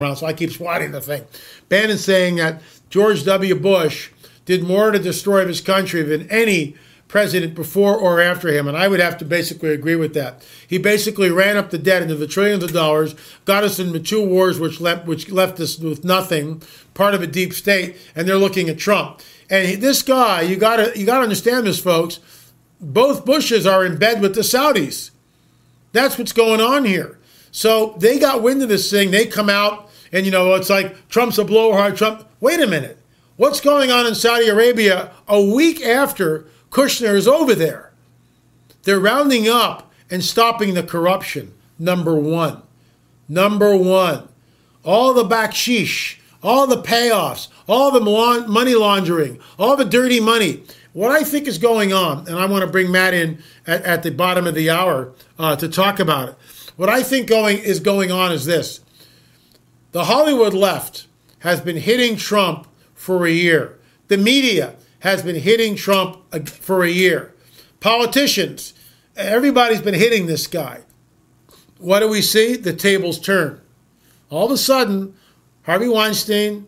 around, so I keep swatting the thing. Bannon's saying that George W. Bush did more to destroy his country than any president before or after him, and I would have to basically agree with that. He basically ran up the debt into the trillions of dollars, got us into 2 wars which left us with nothing, part of a deep state, and they're looking at Trump. And this guy, you gotta understand this, folks, both Bushes are in bed with the Saudis. That's what's going on here. So they got wind of this thing. They come out and, it's like Trump's a blowhard. Trump. Wait a minute. What's going on in Saudi Arabia a week after Kushner is over there? They're rounding up and stopping the corruption. Number one. All the bakshish, all the payoffs, all the money laundering, all the dirty money. What I think is going on, and I want to bring Matt in at the bottom of the hour to talk about it. What I think is going on is this. The Hollywood left has been hitting Trump for a year. The media has been hitting Trump for a year. Politicians, everybody's been hitting this guy. What do we see? The tables turn. All of a sudden, Harvey Weinstein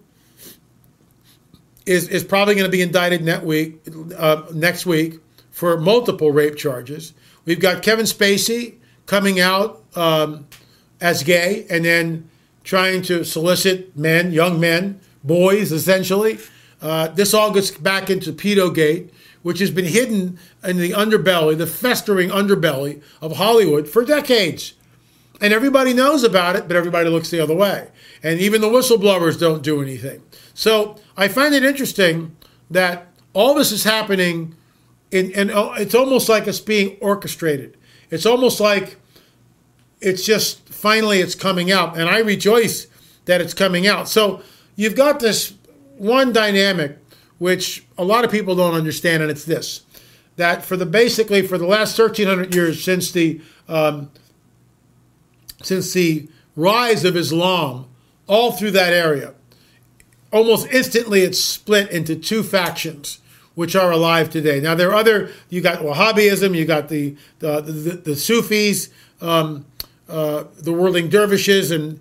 is probably going to be indicted next week for multiple rape charges. We've got Kevin Spacey coming out as gay and then trying to solicit men, young men, boys, essentially. This all gets back into Pedogate, which has been hidden in the underbelly, the festering underbelly of Hollywood for decades. And everybody knows about it, but everybody looks the other way. And even the whistleblowers don't do anything. So I find it interesting that all this is happening, and it's almost like it's being orchestrated. It's almost like it's just finally it's coming out. And I rejoice that it's coming out. So you've got this one dynamic which a lot of people don't understand, and it's this: that for the last 1,300 years since the rise of Islam, all through that area, almost instantly it's split into 2 factions, which are alive today. Now there are you got Wahhabism, you got the Sufis, the whirling dervishes, and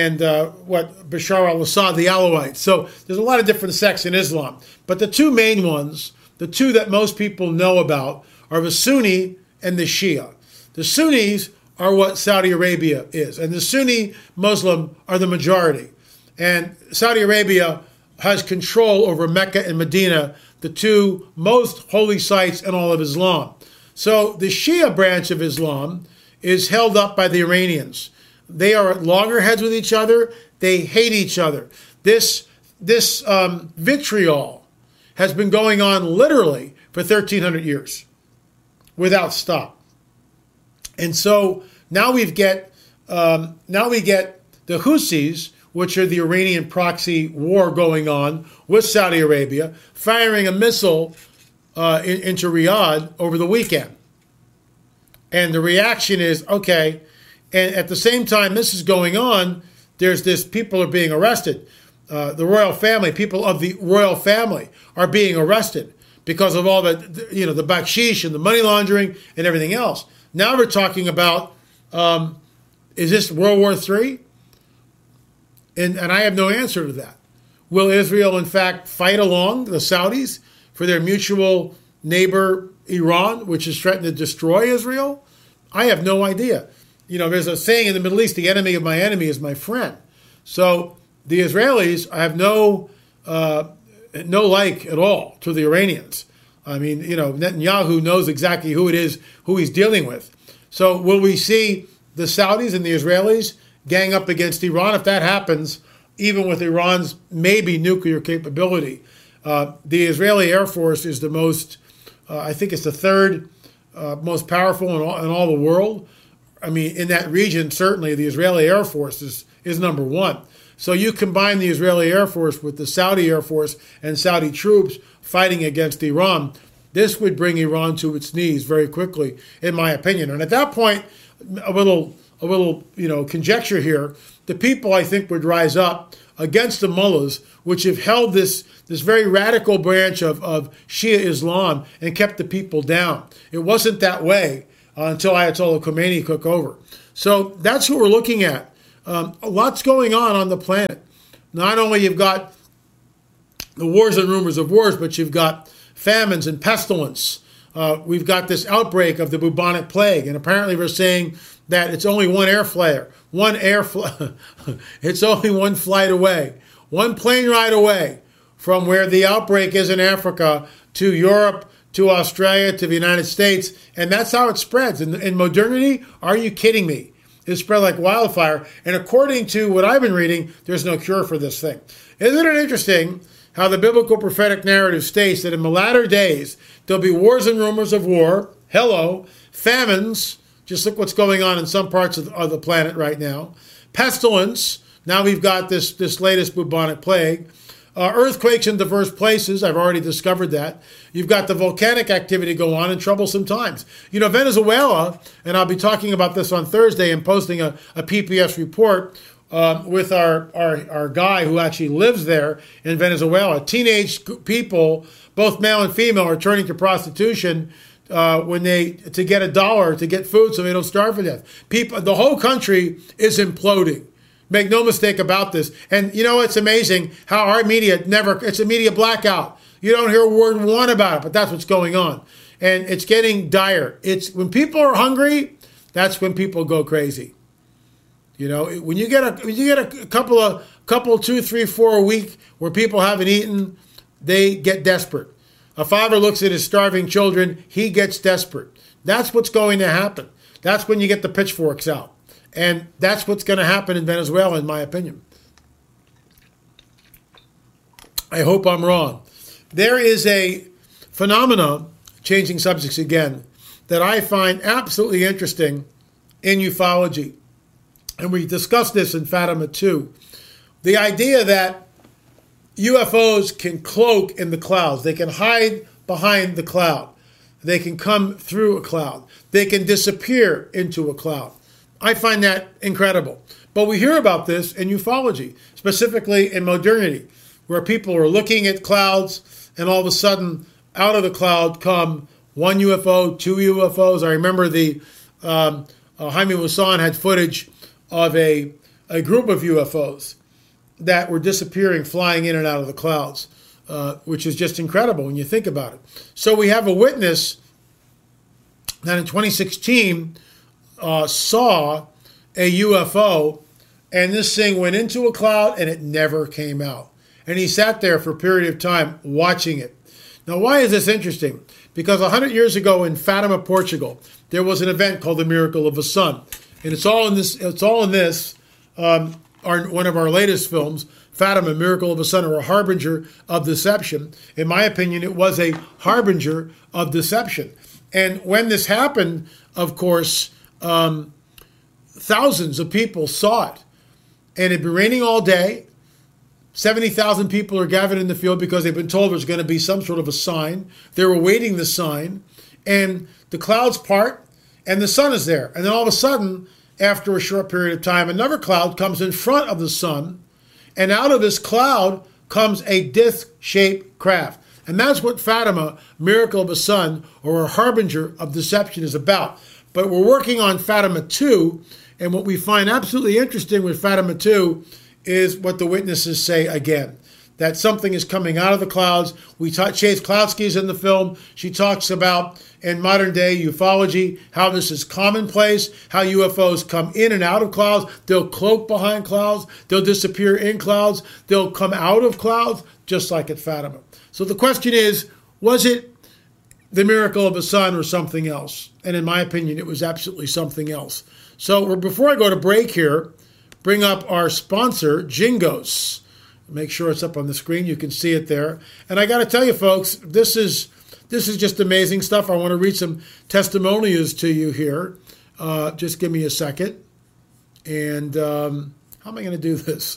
Bashar al-Assad, the Alawites. So there's a lot of different sects in Islam. But the 2 main ones, the 2 that most people know about, are the Sunni and the Shia. The Sunnis are what Saudi Arabia is, and the Sunni Muslim are the majority. And Saudi Arabia has control over Mecca and Medina, the 2 most holy sites in all of Islam. So the Shia branch of Islam is held up by the Iranians. They are at loggerheads with each other. They hate each other. This vitriol has been going on literally for 1,300 years without stop. And so now we get the Houthis, which are the Iranian proxy war going on with Saudi Arabia, firing a missile into Riyadh over the weekend. And the reaction is, okay. And at the same time this is going on, people are being arrested. The royal family, people of the royal family are being arrested because of all the bakshish and the money laundering and everything else. Now we're talking about, is this World War III? And I have no answer to that. Will Israel, in fact, fight along the Saudis for their mutual neighbor, Iran, which is threatening to destroy Israel? I have no idea. There's a saying in the Middle East, the enemy of my enemy is my friend. So the Israelis have no like at all to the Iranians. I mean, Netanyahu knows exactly who it is, who he's dealing with. So will we see the Saudis and the Israelis gang up against Iran? If that happens, even with Iran's maybe nuclear capability, the Israeli Air Force is the most, I think it's the 3rd most powerful in all the world. I mean, in that region, certainly the Israeli Air Force is number 1. So you combine the Israeli Air Force with the Saudi Air Force and Saudi troops fighting against Iran, this would bring Iran to its knees very quickly, in my opinion. And at that point, a little conjecture here, the people, I think, would rise up against the mullahs, which have held this very radical branch of Shia Islam and kept the people down. It wasn't that way until Ayatollah Khomeini took over. So that's what we're looking at. Lots going on the planet. Not only you've got the wars and rumors of wars, but you've got famines and pestilence. We've got this outbreak of the bubonic plague, and apparently we're saying that it's only it's only one flight away, one plane ride away from where the outbreak is in Africa to Europe, to Australia, to the United States, and that's how it spreads. In modernity, are you kidding me? It spread like wildfire, and according to what I've been reading, there's no cure for this thing. Isn't it interesting how the biblical prophetic narrative states that in the latter days, there'll be wars and rumors of war, famines, just look what's going on in some parts of the planet right now, pestilence, now we've got this latest bubonic plague, earthquakes in diverse places, I've already discovered that. You've got the volcanic activity go on in troublesome times. Venezuela, and I'll be talking about this on Thursday and posting a PPS report with our guy who actually lives there in Venezuela. Teenage people, both male and female, are turning to prostitution to get $1 to get food so they don't starve to death. The whole country is imploding. Make no mistake about this. And it's amazing how our media it's a media blackout. You don't hear word one about it, but that's what's going on. And it's getting dire. It's when people are hungry, that's when people go crazy. When you get a couple, 2, 3, 4 a week where people haven't eaten, they get desperate. A father looks at his starving children, he gets desperate. That's what's going to happen. That's when you get the pitchforks out. And that's what's going to happen in Venezuela, in my opinion. I hope I'm wrong. There is a phenomenon, changing subjects again, that I find absolutely interesting in ufology. And we discussed this in Fatima 2. The idea that UFOs can cloak in the clouds. They can hide behind the cloud. They can come through a cloud. They can disappear into a cloud. I find that incredible. But we hear about this in ufology, specifically in modernity, where people are looking at clouds and all of a sudden out of the cloud come one UFO, 2 UFOs. I remember Jaime Maussan had footage of a group of UFOs that were disappearing, flying in and out of the clouds, which is just incredible when you think about it. So we have a witness that in 2016 saw a UFO, and this thing went into a cloud and it never came out. And he sat there for a period of time watching it. Now, why is this interesting? Because 100 years ago in Fatima, Portugal, there was an event called the Miracle of the Sun. And it's all in this, one of our latest films, Fatima, Miracle of the Sun, or a harbinger of deception. In my opinion, it was a harbinger of deception. And when this happened, of course, thousands of people saw it. And it had been raining all day. 70,000 people are gathered in the field because they've been told there's going to be some sort of a sign. They're awaiting the sign. And the clouds part, and the sun is there. And then all of a sudden, after a short period of time, another cloud comes in front of the sun. And out of this cloud comes a disc-shaped craft. And that's what Fatima, Miracle of the Sun, or a harbinger of deception is about. But we're working on Fatima 2, and what we find absolutely interesting with Fatima 2 is what the witnesses say again, that something is coming out of the clouds. Chase Klautsky's in the film. She talks about, in modern day ufology, how this is commonplace, how UFOs come in and out of clouds. They'll cloak behind clouds. They'll disappear in clouds. They'll come out of clouds, just like at Fatima. So the question is, was it the Miracle of the Sun or something else? And in my opinion, it was absolutely something else. So before I go to break here, bring up our sponsor, Jingos. Make sure it's up on the screen. You can see it there. And I got to tell you, folks, this is just amazing stuff. I want to read some testimonials to you here. Just give me a second. And how am I going to do this?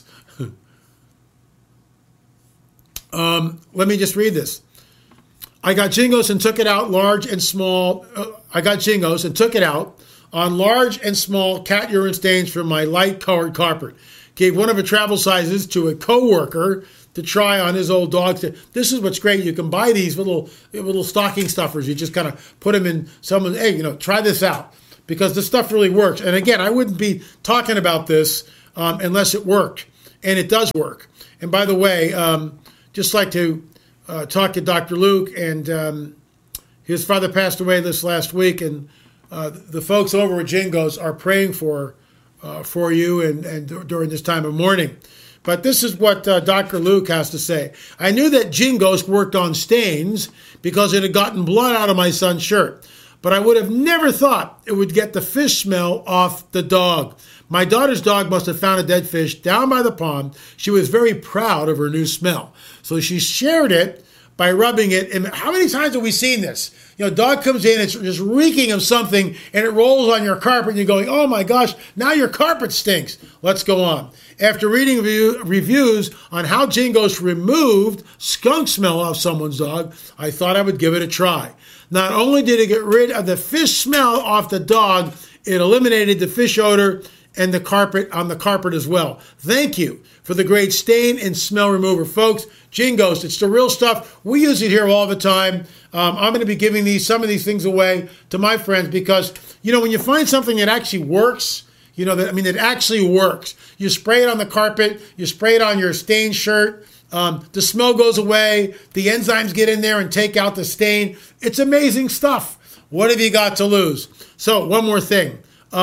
Let me just read this. I got Jingos and took it out large and small. I got Jingos and took it out on large and small cat urine stains from my light-colored carpet. Gave one of the travel sizes to a coworker to try on his old dog. This is what's great. You can buy these little stocking stuffers. You just kind of put them in hey, try this out, because this stuff really works. And again, I wouldn't be talking about this unless it worked. And it does work. And by the way, just like to talk to Dr. Luke, and his father passed away this last week, and the folks over at Jingoes are praying for you and during this time of mourning. But this is what Dr. Luke has to say. I knew that Jingoes worked on stains because it had gotten blood out of my son's shirt, but I would have never thought it would get the fish smell off the dog. My daughter's dog must have found a dead fish down by the pond. She was very proud of her new smell. So she shared it by rubbing it. And how many times have we seen this? Dog comes in, it's just reeking of something, and it rolls on your carpet, and you're going, oh my gosh, now your carpet stinks. Let's go on. After reading reviews on how Jingoes removed skunk smell off someone's dog, I thought I would give it a try. Not only did it get rid of the fish smell off the dog, it eliminated the fish odor and the carpet on the carpet as well. Thank you for the great stain and smell remover, folks. Jingoes, it's the real stuff. We use it here all the time. I'm going to be giving some of these things away to my friends because, when you find something that actually works, it actually works. You spray it on the carpet, you spray it on your stained shirt, the smell goes away, the enzymes get in there and take out the stain. It's amazing stuff. What have you got to lose? So, one more thing.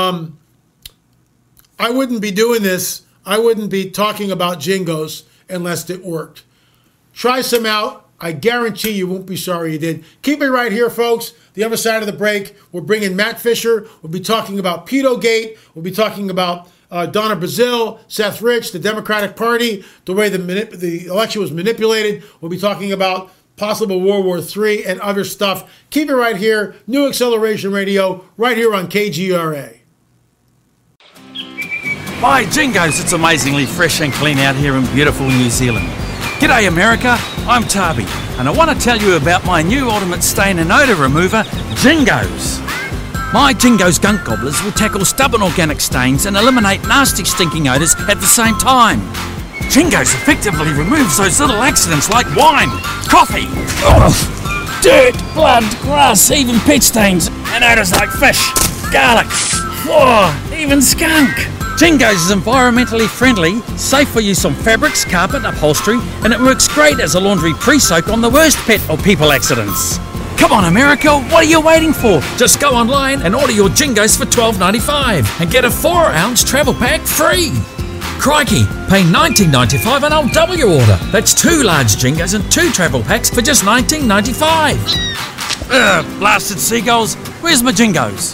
I wouldn't be doing this. I wouldn't be talking about Jingoes unless it worked. Try some out. I guarantee you won't be sorry you did. Keep it right here, folks. The other side of the break, we're bringing Matt Fisher. We'll be talking about Pedogate. We'll be talking about Donna Brazile, Seth Rich, the Democratic Party, the way the election was manipulated. We'll be talking about possible World War III and other stuff. Keep it right here. New Acceleration Radio, right here on KGRA. By Jingoes, it's amazingly fresh and clean out here in beautiful New Zealand. G'day America, I'm Tarby, and I want to tell you about my new ultimate stain and odour remover, Jingoes. My Jingoes Gunk Gobblers will tackle stubborn organic stains and eliminate nasty stinking odours at the same time. Jingoes effectively removes those little accidents like wine, coffee, dirt, blood, grass, even pet stains, and odours like fish, garlic, even skunk. Jingoes is environmentally friendly, safe for use on fabrics, carpet, upholstery, and it works great as a laundry pre-soak on the worst pet or people accidents. Come on America, what are you waiting for? Just go online and order your Jingoes for $12.95 and get a 4-ounce travel pack free. Crikey, pay $19.95 and I'll double your order. That's 2 large Jingoes and 2 travel packs for just $19.95. Blasted seagulls, where's my Jingoes?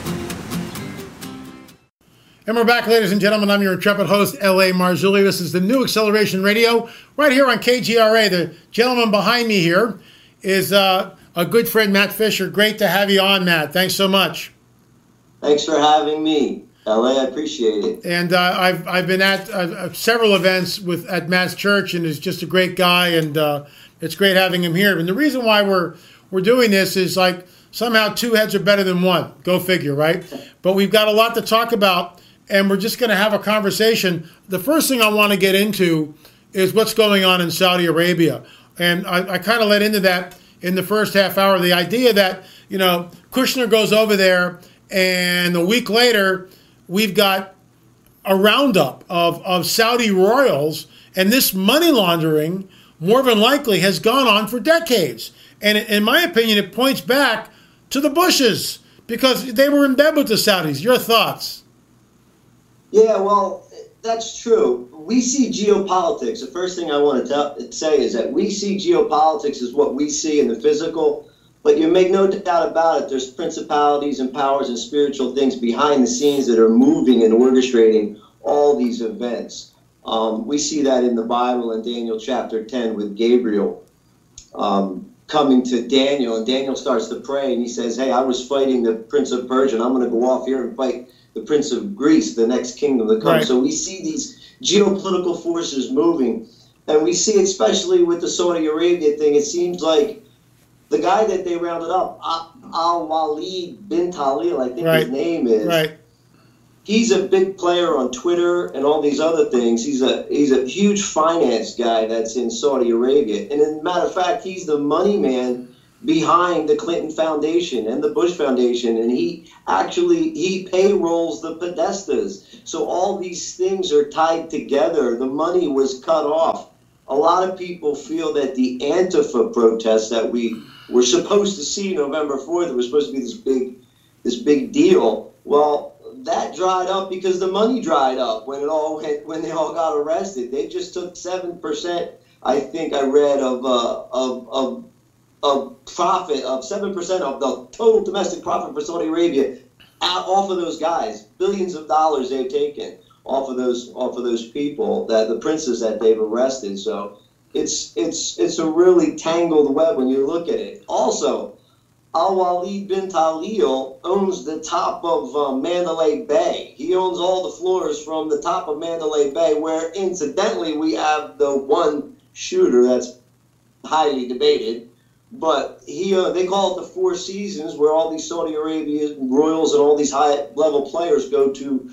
And we're back, ladies and gentlemen. I'm your intrepid host, L.A. Marzulli. This is the New Acceleration Radio, right here on KGRA. The gentleman behind me here is a good friend, Matt Fisher. Great to have you on, Matt. Thanks so much. Thanks for having me, L.A. I appreciate it. And I've been at several events at Matt's church, and he's just a great guy, and it's great having him here. And the reason why we're doing this is like somehow 2 heads are better than 1. Go figure, right? But we've got a lot to talk about. And we're just going to have a conversation. The first thing I want to get into is what's going on in Saudi Arabia. And I kind of led into that in the first half hour. The idea that, Kushner goes over there and a week later we've got a roundup of Saudi royals. And this money laundering, more than likely, has gone on for decades. And in my opinion, it points back to the Bushes because they were in bed with the Saudis. Your thoughts? Yeah, well, that's true. We see geopolitics. The first thing I want to say is that we see geopolitics as what we see in the physical, but you make no doubt about it, there's principalities and powers and spiritual things behind the scenes that are moving and orchestrating all these events. We see that in the Bible in Daniel chapter 10 with Gabriel coming to Daniel, and Daniel starts to pray, and he says, hey, I was fighting the prince of Persia, and I'm going to go off here and fight the prince of Greece, the next kingdom to come. Right. So we see these geopolitical forces moving, and we see, especially with the Saudi Arabia thing, it seems like the guy that they rounded up, Al-Walid bin Talil, I think his name is, he's a big player on Twitter and all these other things. He's a huge finance guy that's in Saudi Arabia. And as a matter of fact, he's the money man behind the Clinton Foundation and the Bush Foundation, and he payrolls the Podestas. So all these things are tied together. The money was cut off. A lot of people feel that the Antifa protests that we were supposed to see November 4th, it was supposed to be this big deal. Well, that dried up because the money dried up when they all got arrested. They just took 7%. I think I read of profit of 7% of the total domestic profit for Saudi Arabia off of those guys. Billions of dollars they've taken off of those people, that the princes that they've arrested. So it's a really tangled web when you look at it. Also, Al-Walid bin Talil owns the top of Mandalay Bay. He owns all the floors from the top of Mandalay Bay, where incidentally we have the one shooter that's highly debated. But they call it the Four Seasons, where all these Saudi Arabian royals and all these high-level players go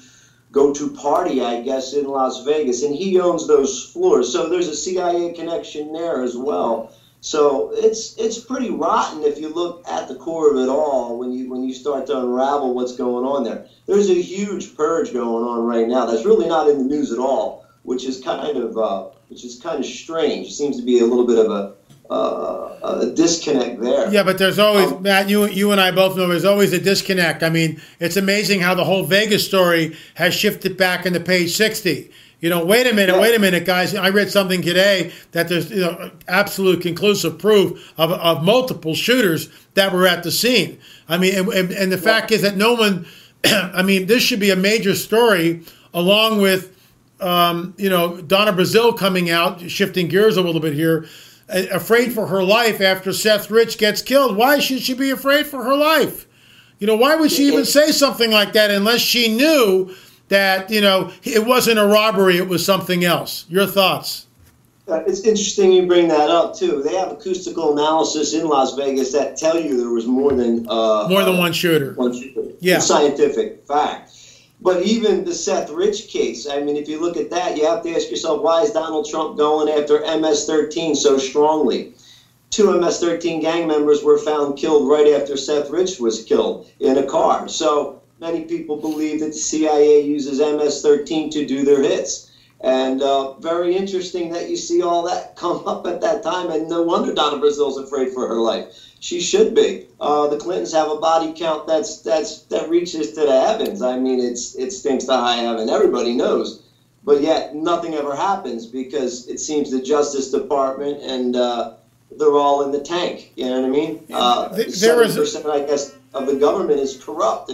to party, I guess, in Las Vegas, and he owns those floors. So there's a CIA connection there as well. So it's pretty rotten if you look at the core of it all. When you start to unravel what's going on there, there's a huge purge going on right now that's really not in the news at all, which is kind of strange. It seems to be a little bit of a disconnect there. Yeah, but there's always, Matt, you and I both know there's always a disconnect. I mean, it's amazing how the whole Vegas story has shifted back into page 60. Wait a minute, guys. I read something today that there's absolute conclusive proof of multiple shooters that were at the scene. I mean, and the fact is that no one, I mean, this should be a major story along with, Donna Brazile coming out, shifting gears a little bit here, afraid for her life after Seth Rich gets killed. Why should she be afraid for her life? Why would she even say something like that unless she knew that, it wasn't a robbery, it was something else? Your thoughts? It's interesting you bring that up, too. They have acoustical analysis in Las Vegas that tell you there was more than one shooter. One shooter. Yeah. It's scientific fact. But even the Seth Rich case, I mean, if you look at that, you have to ask yourself, why is Donald Trump going after MS-13 so strongly? 2 MS-13 gang members were found killed right after Seth Rich was killed in a car. So many people believe that the CIA uses MS-13 to do their hits. And very interesting that you see all that come up at that time. And no wonder Donna Brazile's afraid for her life. She should be. The Clintons have a body count that reaches to the heavens. I mean, it stinks to high heaven. Everybody knows. But yet nothing ever happens because it seems the Justice Department and they're all in the tank. You know what I mean? 7%, I guess, of the government is corrupt.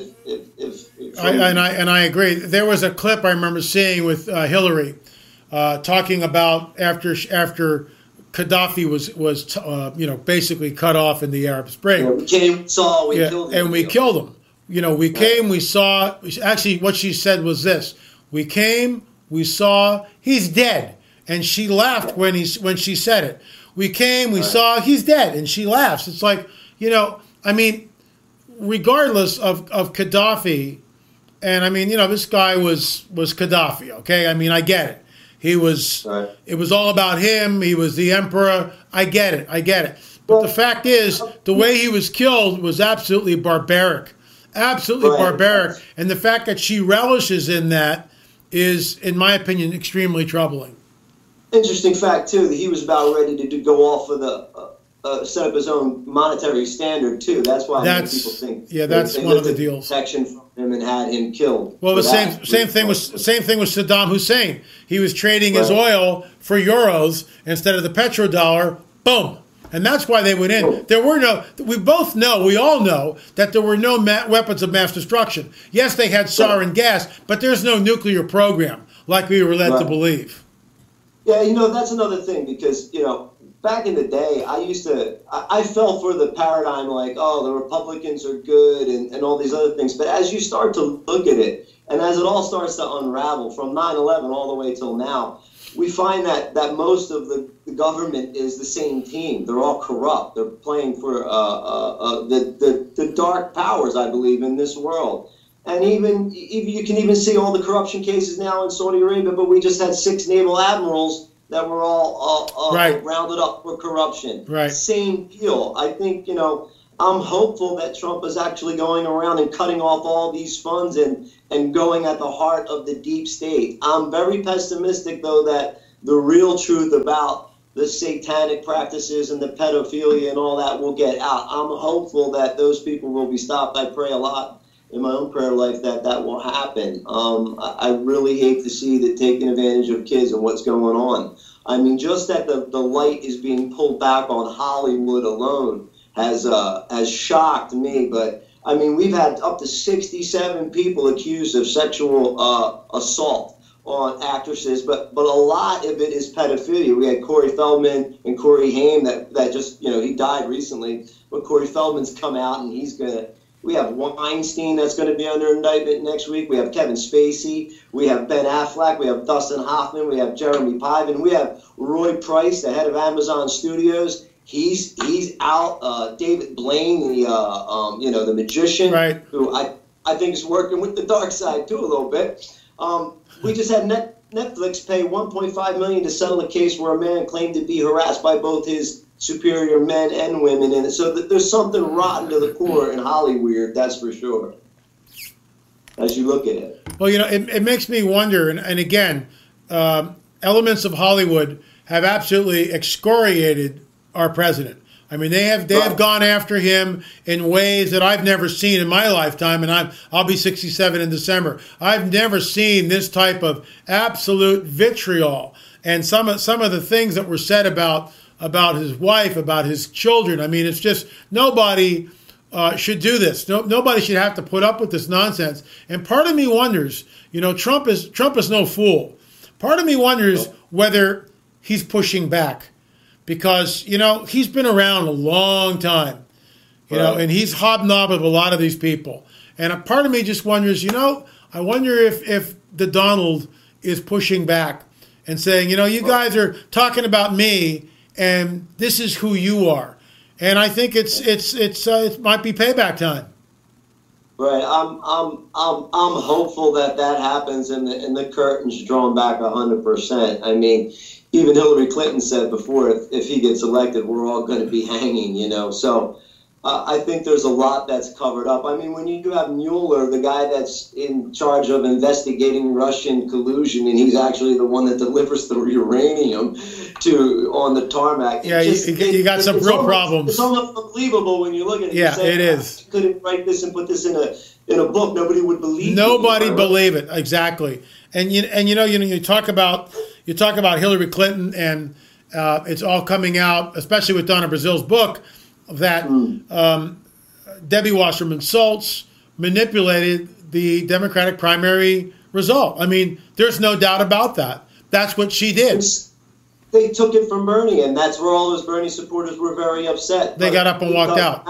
I agree. There was a clip I remember seeing with Hillary talking about after Gaddafi was basically cut off in the Arab Spring. Yeah, we killed him. And we killed him. We came, we saw. Actually, what she said was this: we came, we saw, he's dead, and she laughed when she said it. We came, we saw, he's dead, and she laughs. It's like, I mean, regardless of Gaddafi, and I mean, this guy was Gaddafi. Okay, I mean, I get it. He was. Right. It was all about him. He was the emperor. I get it. But the fact is, the way he was killed was absolutely barbaric. Absolutely barbaric. And the fact that she relishes in that is, in my opinion, extremely troubling. Interesting fact, too, that he was about ready to go off of the set up his own monetary standard, too. That's why people think. Yeah, that's one of the deals. Protection from him and had him killed. Well, the same thing with Saddam Hussein. He was trading his oil for euros instead of the petrodollar. Boom. And that's why they went in. There were we all know that there were no weapons of mass destruction. Yes, they had sarin gas, but there's no nuclear program like we were led to believe. Yeah, that's another thing because, back in the day, I fell for the paradigm like, oh, the Republicans are good and all these other things. But as you start to look at it, and as it all starts to unravel from 9/11 all the way till now, we find that most of the government is the same team. They're all corrupt. They're playing for the dark powers, I believe, in this world. And even you can even see all the corruption cases now in Saudi Arabia, but we just had 6 naval admirals that were all right. rounded up for corruption. Right. Same deal. I think, I'm hopeful that Trump is actually going around and cutting off all these funds and going at the heart of the deep state. I'm very pessimistic, though, that the real truth about the satanic practices and the pedophilia and all that will get out. I'm hopeful that those people will be stopped. I pray a lot in my own prayer life that will happen. I really hate to see that taking advantage of kids and what's going on. I mean, just that the light is being pulled back on Hollywood alone has shocked me. But I mean, we've had up to 67 people accused of sexual assault on actresses, but a lot of it is pedophilia. We had Corey Feldman and Corey Haim that just, he died recently, but Corey Feldman's come out and we have Weinstein that's going to be under indictment next week. We have Kevin Spacey. We have Ben Affleck. We have Dustin Hoffman. We have Jeremy Piven. We have Roy Price, the head of Amazon Studios. He's out. David Blaine, the magician, right, who I think is working with the dark side too a little bit. We just had Netflix pay $1.5 million to settle a case where a man claimed to be harassed by both his superior men and women in it. So there's something rotten to the core in Hollywood, that's for sure, as you look at it. Well, it makes me wonder, and again, elements of Hollywood have absolutely excoriated our president. I mean, they have gone after him in ways that I've never seen in my lifetime, and I'll be 67 in December. I've never seen this type of absolute vitriol, and some of the things that were said about his wife, about his children. I mean, it's just nobody should do this. Nobody should have to put up with this nonsense. And part of me wonders, Trump is no fool. Part of me wonders whether he's pushing back. Because, he's been around a long time, and he's hobnobbed with a lot of these people. And a part of me just wonders, I wonder if the Donald is pushing back and saying, you guys are talking about me, and this is who you are. And I think it might be payback time. Right. I'm hopeful that happens and the curtain's drawn back 100%. I mean, even Hillary Clinton said before, if he gets elected, we're all going to be hanging, So I think there's a lot that's covered up. I mean, when you have Mueller, the guy that's in charge of investigating Russian collusion, and he's actually the one that delivers the uranium on the tarmac. Yeah, you got some real problems. It's almost unbelievable when you look at it. Yeah, it is. You couldn't write this and put this in a book. Nobody would believe it. Nobody believe it. Exactly. And you talk about Hillary Clinton, and it's all coming out, especially with Donna Brazil's book, that Debbie Wasserman Schultz manipulated the Democratic primary result. I mean, there's no doubt about that. That's what she did. They took it from Bernie, and that's where all those Bernie supporters were very upset. They got up and walked out.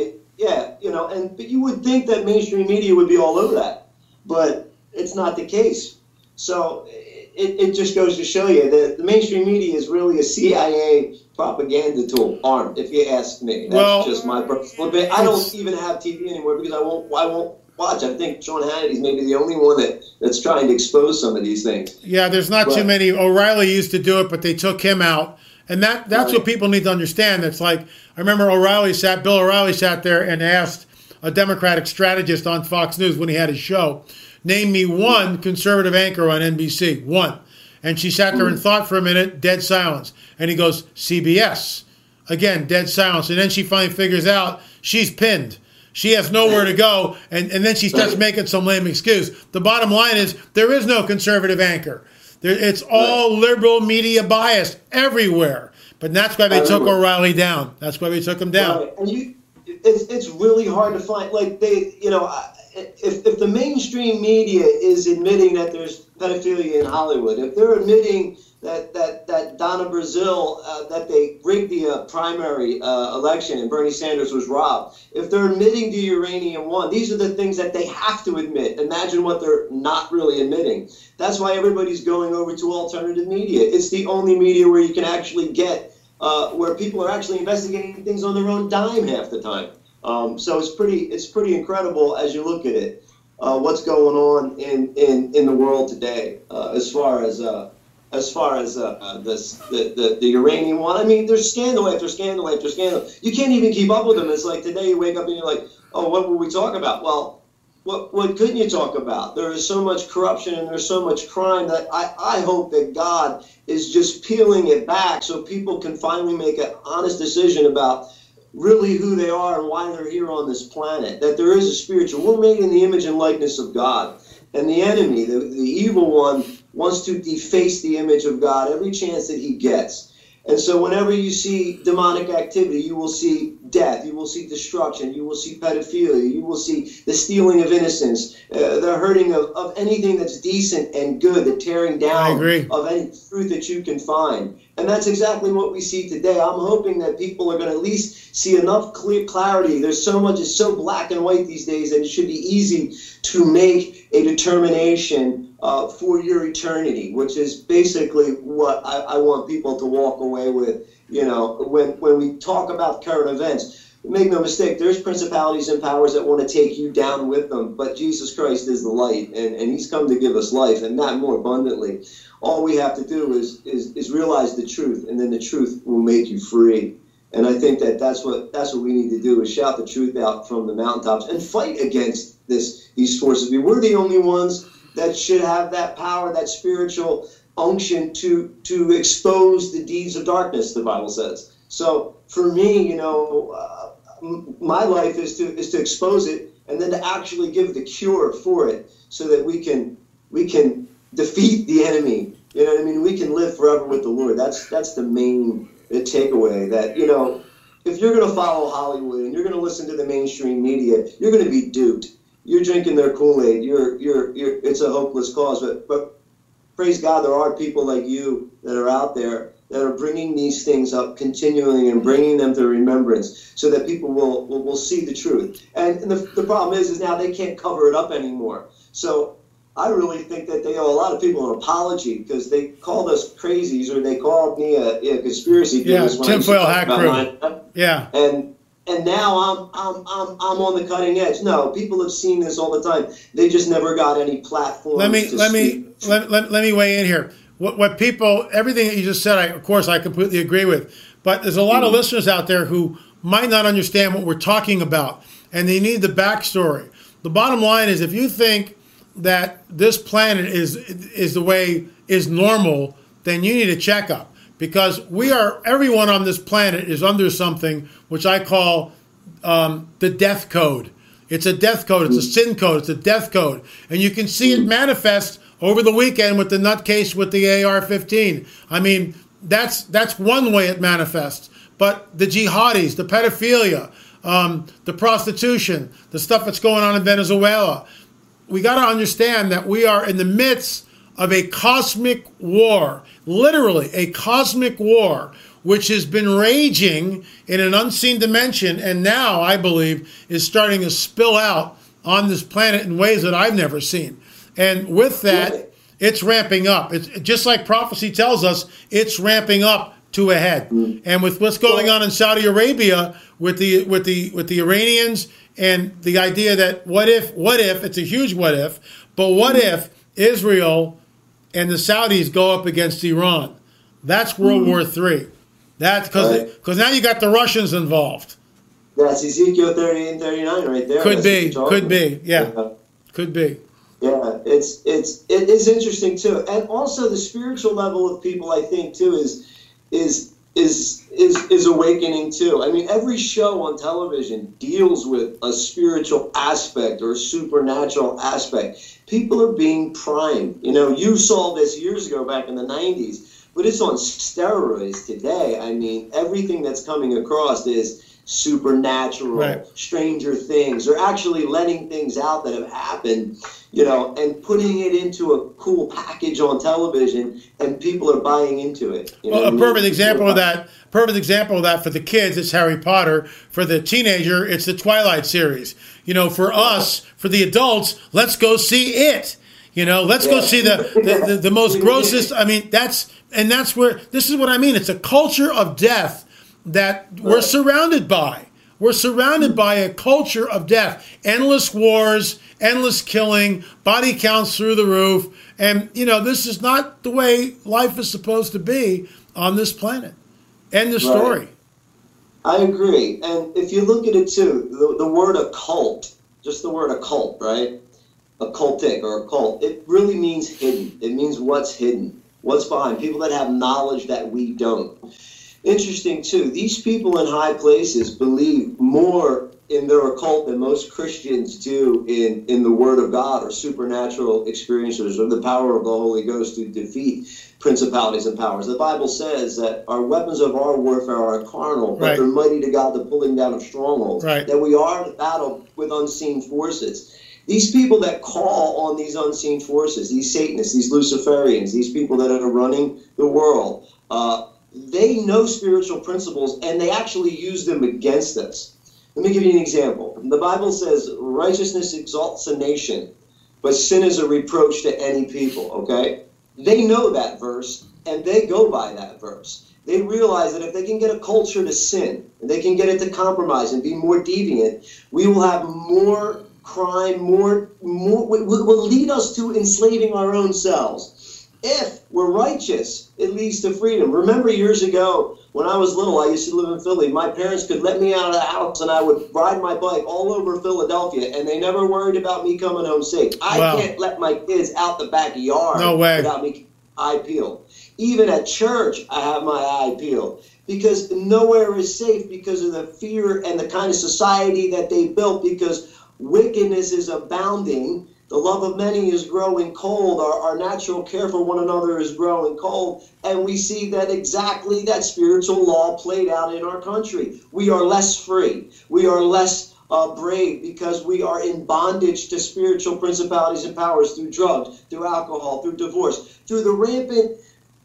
But you would think that mainstream media would be all over that, but it's not the case. So it just goes to show you that the mainstream media is really a CIA propaganda tool, armed, if you ask me. That's just my personal opinion. I don't even have TV anymore because I won't watch. I think Sean Hannity's maybe the only one that's trying to expose some of these things. Yeah, there's not too many. O'Reilly used to do it, but they took him out. And that's what people need to understand. It's like, I remember Bill O'Reilly sat there and asked a Democratic strategist on Fox News when he had his show, name me one conservative anchor on NBC, one. And she sat there and thought for a minute, dead silence. And he goes, CBS. Again, dead silence. And then she finally figures out she's pinned. She has nowhere to go. And then she starts making some lame excuse. The bottom line is there is no conservative anchor. It's all liberal media bias everywhere. But that's why they took O'Reilly down. That's why they took him down. Right. And it's really hard to find. Like, if the mainstream media is admitting that there's pedophilia in Hollywood, if they're admitting that Donna Brazil, that they rigged the primary election and Bernie Sanders was robbed, if they're admitting the uranium won, these are the things that they have to admit. Imagine what they're not really admitting. That's why everybody's going over to alternative media. It's the only media where you can actually get, where people are actually investigating things on their own dime half the time. So it's pretty incredible as you look at it, what's going on in the world today, as far as as far as the Iranian one. I mean, there's scandal after scandal after scandal. You can't even keep up with them. It's like today you wake up and you're like, oh, what will we talk about? Well, what couldn't you talk about? There is so much corruption and there's so much crime that I hope that God is just peeling it back so people can finally make an honest decision about really who they are and why they're here on this planet, that there is a spiritual. We're made in the image and likeness of God. And the enemy, the evil one, wants to deface the image of God every chance that he gets. And so whenever you see demonic activity, you will see death, you will see destruction, you will see pedophilia, you will see the stealing of innocence, the hurting of anything that's decent and good, the tearing down of any truth that you can find. And that's exactly what we see today. I'm hoping that people are going to at least see enough clear clarity. There's so much, it's so black and white these days that it should be easy to make a determination for your eternity, which is basically what I want people to walk away with. You know, when we talk about current events, make no mistake, there's principalities and powers that want to take you down with them, but Jesus Christ is the light, and he's come to give us life, and that more abundantly. All we have to do is realize the truth, and then the truth will make you free. And I think that's what we need to do, is shout the truth out from the mountaintops and fight against these forces. We're the only ones that should have that power, that spiritual unction to expose the deeds of darkness, the Bible says. So for me, you know, my life is to expose it and then to actually give the cure for it, so that we can defeat the enemy. You know what I mean? We can live forever with the Lord. That's the main takeaway. That, you know, if you're going to follow Hollywood and you're going to listen to the mainstream media, you're going to be duped. You're drinking their Kool-Aid. It's a hopeless cause. But praise God, there are people like you that are out there that are bringing these things up continually and bringing them to remembrance, so that people will see the truth. And the problem is now they can't cover it up anymore. So I really think that they owe a lot of people an apology, because they called us crazies, or they called me a conspiracy theorist. Yeah, tinfoil hack crew. Yeah. And now I'm on the cutting edge. No, people have seen this all the time. They just never got any platform. Let me weigh in here. What people, everything that you just said, of course I completely agree with. But there's a lot of listeners out there who might not understand what we're talking about, and they need the backstory. The bottom line is, if you think that this planet is the way is normal, then you need a checkup. Because everyone on this planet is under something which I call the death code. It's a death code. It's a sin code. It's a death code. And you can see it manifest over the weekend with the nutcase with the AR-15. I mean, that's one way it manifests. But the jihadis, the pedophilia, the prostitution, the stuff that's going on in Venezuela, we got to understand that we are in the midst of a cosmic war, literally a cosmic war, which has been raging in an unseen dimension, and now, I believe, is starting to spill out on this planet in ways that I've never seen. And with that, it's ramping up. It's just like prophecy tells us, it's ramping up to a head. And with what's going on in Saudi Arabia with the Iranians, and the idea that what if, it's a huge what if, but what if Israel and the Saudis go up against Iran? That's World War III. That's because now you got the Russians involved. That's Ezekiel 30 and 39 right there. Could be. Yeah. Could be. Yeah, it is interesting too, and also the spiritual level of people, I think, too, is awakening too. I mean, every show on television deals with a spiritual aspect or a supernatural aspect. People are being primed. You know, you saw this years ago back in the 90s, but it's on steroids today. I mean, everything that's coming across is supernatural, right. Stranger things. They're actually letting things out that have happened, you know, and putting it into a cool package on television, and people are buying into it. You know a perfect example of that for the kids, it's Harry Potter. For the teenager, it's the Twilight series. You know, for us, for the adults, let's go see it. You know, let's go see the most grossest. I mean, that's where, this is what I mean. It's a culture of death that we're surrounded by. We're surrounded by a culture of death. Endless wars, endless killing, body counts through the roof. And, this is not the way life is supposed to be on this planet. End the story. Right. I agree. And if you look at it, too, the word occult, just the word occult, right? Occultic or occult, it really means hidden. It means what's hidden, what's behind, people that have knowledge that we don't. Interesting, too, these people in high places believe more in their occult than most Christians do in the Word of God or supernatural experiences or the power of the Holy Ghost to defeat principalities and powers. The Bible says that our weapons of our warfare are carnal, but they're mighty to God, the pulling down of strongholds, that we are in battle with unseen forces. These people that call on these unseen forces, these Satanists, these Luciferians, these people that are running the world, they know spiritual principles and they actually use them against us. Let me give you an example. The Bible says righteousness exalts a nation, but sin is a reproach to any people, okay? They know that verse, and they go by that verse. They realize that if they can get a culture to sin, and they can get it to compromise and be more deviant, we will have more crime, more will lead us to enslaving our own selves. If we're righteous, it leads to freedom. Remember years ago, when I was little, I used to live in Philly. My parents could let me out of the house, and I would ride my bike all over Philadelphia, and they never worried about me coming home safe. I can't let my kids out the backyard without me eye peeled. Even at church, I have my eye peeled. Because nowhere is safe because of the fear and the kind of society that they built, because wickedness is abounding. The love of many is growing cold. Our natural care for one another is growing cold. And we see that exactly that spiritual law played out in our country. We are less free. We are less brave because we are in bondage to spiritual principalities and powers through drugs, through alcohol, through divorce, through the rampant,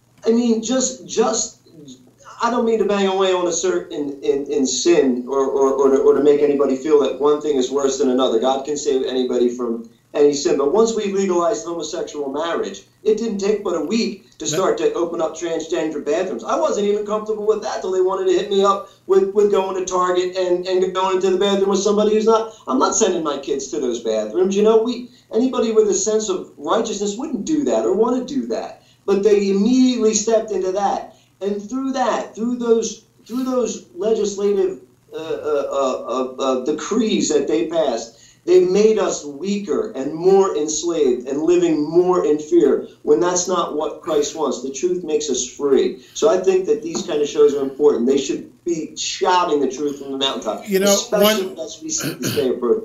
I don't mean to bang away on a certain in sin or to make anybody feel that one thing is worse than another. God can save anybody from any sin. But once we legalized homosexual marriage, it didn't take but a week to start to open up transgender bathrooms. I wasn't even comfortable with that till they wanted to hit me up with going to Target and going into the bathroom with somebody who's not. I'm not sending my kids to those bathrooms. Anybody with a sense of righteousness wouldn't do that or want to do that. But they immediately stepped into that. And through those legislative decrees that they passed, they've made us weaker and more enslaved and living more in fear when that's not what Christ wants. The truth makes us free. So I think that these kind of shows are important. They should be shouting the truth from the mountaintop, especially as we see this day approach.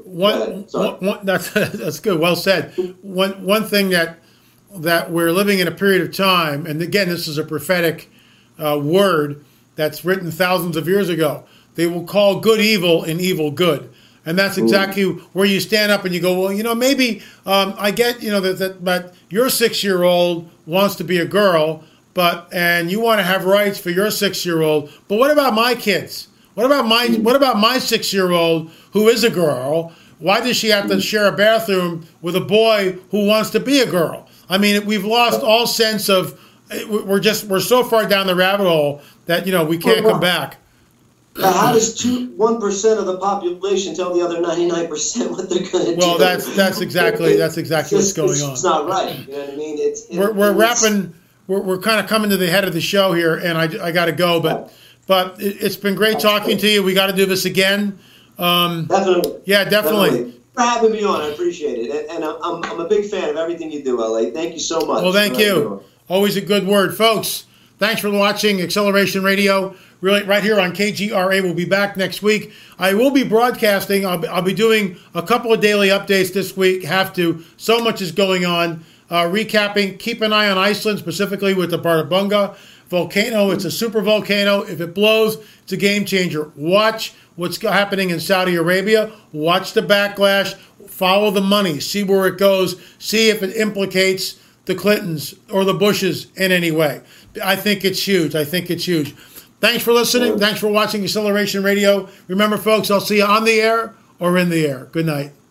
That's good. Well said. One thing that we're living in a period of time, and again, this is a prophetic word that's written thousands of years ago. They will call good evil and evil good. And that's exactly where you stand up and you go, well, maybe I get, but your 6-year-old wants to be a girl, and you want to have rights for your 6-year-old. But what about my kids? What about my 6-year-old who is a girl? Why does she have to share a bathroom with a boy who wants to be a girl? I mean, we've lost all sense of. We're so far down the rabbit hole that we can't come back. Now, how does 1% of the population tell the other 99% what they're going to do? Well, that's exactly what's going on. It's not right. You know what I mean? We're wrapping. We're kind of coming to the head of the show here, and I got to go. But it's been great talking to you. We got to do this again. Definitely. Yeah, definitely. Thanks for having me on. I appreciate it, and I'm a big fan of everything you do, LA. Thank you so much. Well, thank you. Always a good word, folks. Thanks for watching Acceleration Radio. Really, right here on KGRA. We'll be back next week. I will be broadcasting. I'll be doing a couple of daily updates this week. Have to. So much is going on. Recapping. Keep an eye on Iceland, specifically with the Barabunga volcano. It's a super volcano. If it blows, it's a game changer. Watch what's happening in Saudi Arabia. Watch the backlash. Follow the money. See where it goes. See if it implicates the Clintons or the Bushes in any way. I think it's huge. Thanks for listening. Thanks for watching Acceleration Radio. Remember, folks, I'll see you on the air or in the air. Good night.